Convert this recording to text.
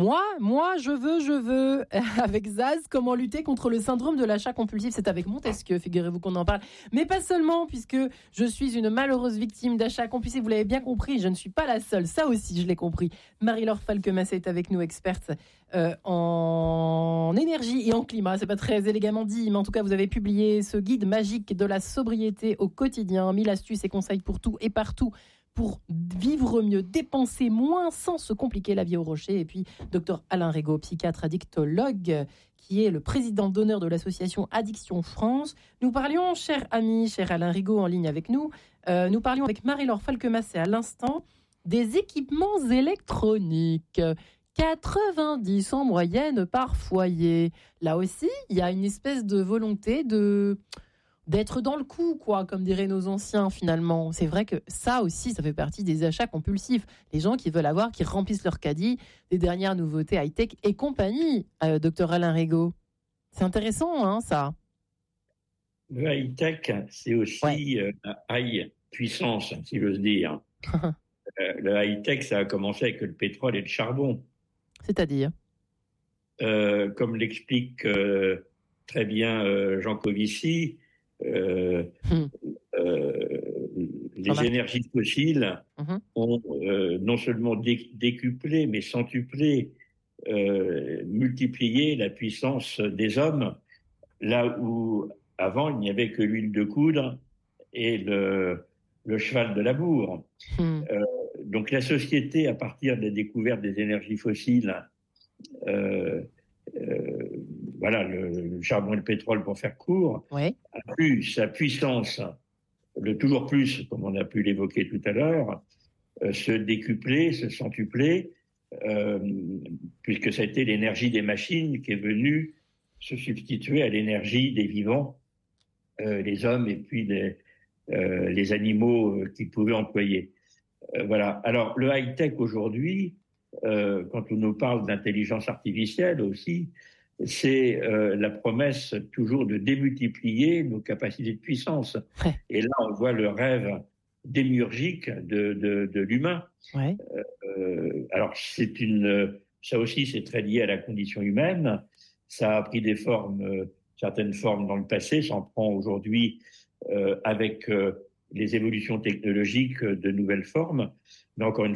Moi, je veux. Avec Zaz, comment lutter contre le syndrome de l'achat compulsif. C'est avec Montesquieu, figurez-vous qu'on en parle. Mais pas seulement, puisque je suis une malheureuse victime d'achat compulsif. Vous l'avez bien compris, je ne suis pas la seule. Ça aussi, je l'ai compris. Marie-Laure Falquemassé est avec nous, experte en énergie et en climat. C'est pas très élégamment dit, mais en tout cas, vous avez publié ce guide magique de la sobriété au quotidien. 1000 astuces et conseils pour tout et partout, pour vivre mieux, dépenser moins sans se compliquer la vie au rocher. Et puis, Dr Alain Régaud, psychiatre addictologue, qui est le président d'honneur de l'association Addiction France. Nous parlions, cher ami, cher Alain Régaud, en ligne avec nous, nous parlions avec Marie-Laure Falquemassé à l'instant des équipements électroniques. 90 en moyenne par foyer. Là aussi, il y a une espèce de volonté d'être dans le coup, quoi, comme diraient nos anciens, finalement. C'est vrai que ça aussi, ça fait partie des achats compulsifs. Les gens qui veulent avoir, qui remplissent leur caddie, des dernières nouveautés high-tech et compagnie, docteur Alain Régaud. C'est intéressant, hein, ça. Le high-tech, c'est aussi la high puissance, si j'ose dire. Le high-tech, ça a commencé avec le pétrole et le charbon. C'est-à-dire comme l'explique très bien Jean Covici, les énergies fossiles ont non seulement décuplé, mais centuplé, multiplié la puissance des hommes, là où avant il n'y avait que l'huile de coudre et le cheval de labour. Donc la société, à partir de la découverte des énergies fossiles, voilà, le charbon et le pétrole pour faire court, a plus sa puissance, le toujours plus, comme on a pu l'évoquer tout à l'heure, se décupler, se centupler, puisque ça a été l'énergie des machines qui est venue se substituer à l'énergie des vivants, les hommes et puis les animaux qu'ils pouvaient employer. Voilà. Alors, le high-tech aujourd'hui, quand on nous parle d'intelligence artificielle aussi, c'est la promesse toujours de démultiplier nos capacités de puissance. Et là, on voit le rêve démiurgique de l'humain. Alors, ça aussi, c'est très lié à la condition humaine. Ça a pris des formes, certaines formes dans le passé, ça en prend aujourd'hui avec les évolutions technologiques de nouvelles formes. Mais encore une